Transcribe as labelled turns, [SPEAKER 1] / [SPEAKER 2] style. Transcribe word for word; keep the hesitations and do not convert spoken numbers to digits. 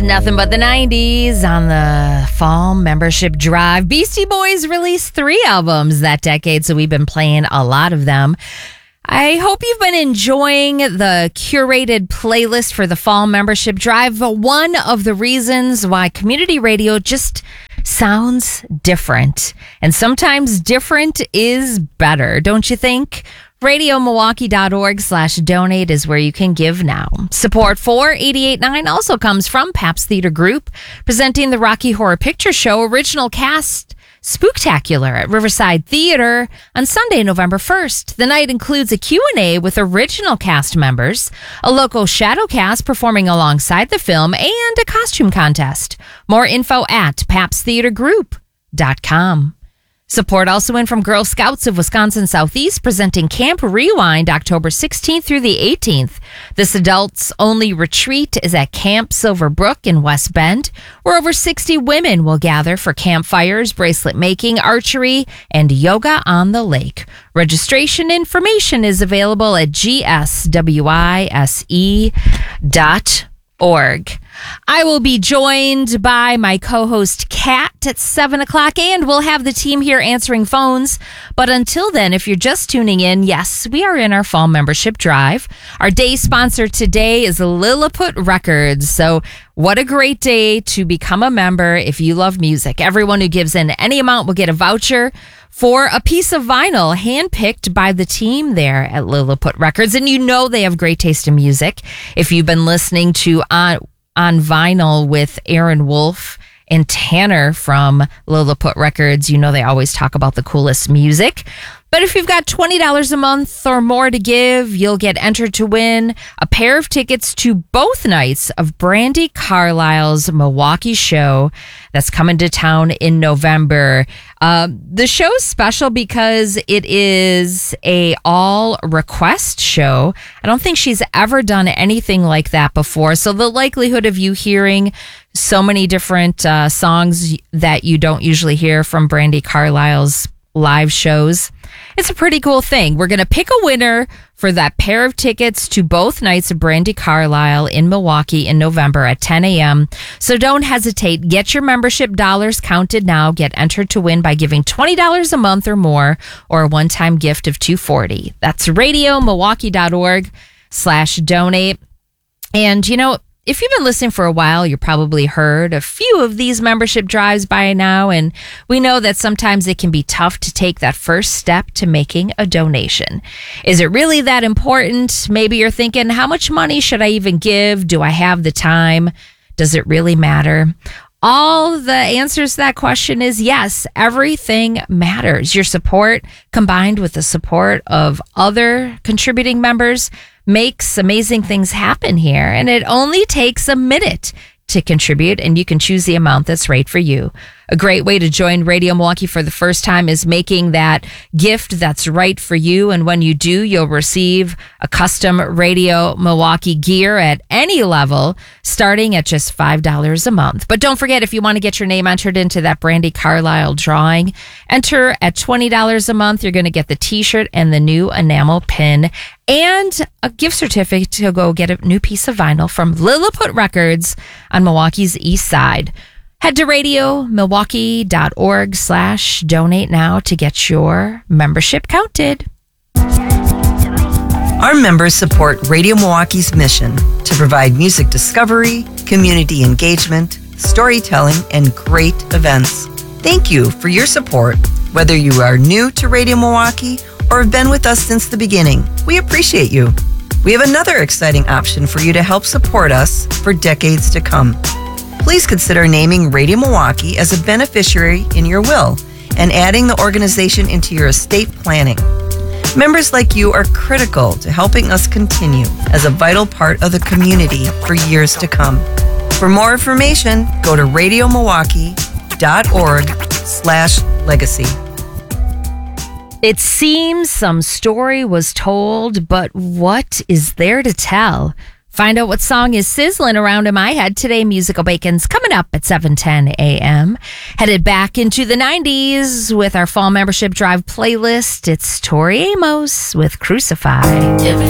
[SPEAKER 1] Nothing but the nineties on the fall membership drive. Beastie Boys released three albums that decade, so we've been playing a lot of them. I hope you've been enjoying the curated playlist for the fall membership drive. One of the reasons why community radio just sounds different. And sometimes different is better, don't you think? radio milwaukee dot org slash donate is where you can give now. Support for eighty-eight point nine also comes from Pabst Theater Group, presenting the Rocky Horror Picture Show original cast Spooktacular at Riverside Theater on Sunday, November first. The night includes a Q and A with original cast members, a local shadow cast performing alongside the film, and a costume contest. More info at pabst theater group dot com. Support also in from Girl Scouts of Wisconsin Southeast, presenting Camp Rewind October sixteenth through the eighteenth. This adults-only retreat is at Camp Silverbrook in West Bend, where over sixty women will gather for campfires, bracelet making, archery, and yoga on the lake. Registration information is available at g s w i s e dot org. I will be joined by my co-host Kat at seven o'clock, and we'll have the team here answering phones. But until then, if you're just tuning in, yes, we are in our fall membership drive. Our day sponsor today is Lilliput Records. So what a great day to become a member if you love music. Everyone who gives in any amount will get a voucher for a piece of vinyl handpicked by the team there at Lilliput Records. And you know they have great taste in music. If you've been listening to on on vinyl with Aaron Wolf and Tanner from Lilliput Records, you know they always talk about the coolest music. But if you've got twenty dollars a month or more to give, you'll get entered to win a pair of tickets to both nights of Brandi Carlile's Milwaukee show that's coming to town in November. Uh, the show's special because it is a all request show. I don't think she's ever done anything like that before. So the likelihood of you hearing so many different uh, songs that you don't usually hear from Brandi Carlile's live shows, it's a pretty cool thing. We're going to pick a winner for that pair of tickets to both nights of Brandi Carlile in Milwaukee in November at ten a.m. So don't hesitate. Get your membership dollars counted now. Get entered to win by giving twenty dollars a month or more, or a one-time gift of two hundred forty dollars. That's radio milwaukee dot org slash donate. And, you know, if you've been listening for a while, you probably heard a few of these membership drives by now, and we know that sometimes it can be tough to take that first step to making a donation. Is it really that important? Maybe you're thinking, how much money should I even give? Do I have the time? Does it really matter? All the answers to that question is yes, everything matters. Your support combined with the support of other contributing members makes amazing things happen here. And it only takes a minute to contribute, and you can choose the amount that's right for you. A great way to join Radio Milwaukee for the first time is making that gift that's right for you. And when you do, you'll receive a custom Radio Milwaukee gear at any level, starting at just five dollars a month. But don't forget, if you want to get your name entered into that Brandi Carlile drawing, enter at twenty dollars a month. You're going to get the t-shirt and the new enamel pin and a gift certificate to go get a new piece of vinyl from Lilliput Records on Milwaukee's East Side. Head to radio milwaukee dot org slash donate now to get your membership counted.
[SPEAKER 2] Our members support Radio Milwaukee's mission to provide music discovery, community engagement, storytelling, and great events. Thank you for your support, whether you are new to Radio Milwaukee or have been with us since the beginning. We appreciate you. We have another exciting option for you to help support us for decades to come. Please consider naming Radio Milwaukee as a beneficiary in your will and adding the organization into your estate planning. Members like you are critical to helping us continue as a vital part of the community for years to come. For more information, go to radio milwaukee dot org slash legacy.
[SPEAKER 1] It seems some story was told, but what is there to tell? Find out what song is sizzling around in my head today. Musical Bacon's coming up at seven ten a.m. Headed back into the nineties with our fall membership drive playlist. It's Tori Amos with Crucify.